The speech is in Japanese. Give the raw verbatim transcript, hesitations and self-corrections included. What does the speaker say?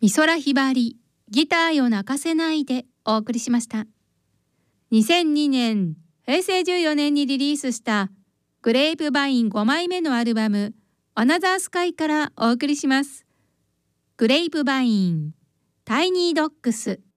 美空ひばり、ギターよ泣かせないでお送りしました。にせんにねん、へいせいじゅうよねんにリリースしたグレープバインごまいめのアルバムアナザースカイからお送りします。グレープバイン、タイニードッグス。